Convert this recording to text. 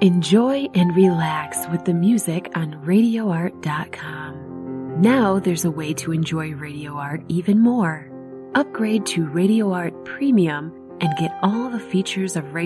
Enjoy and relax with the music on RadioArt.com. Now there's a way to enjoy Radio Art even more. Upgrade to Radio Art Premium and get all the features of Radio